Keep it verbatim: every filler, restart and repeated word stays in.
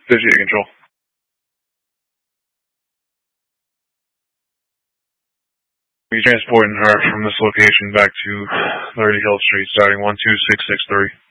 fifty-eight control. We're transporting her from this location back to Liberty Hill Street, starting one two six six three.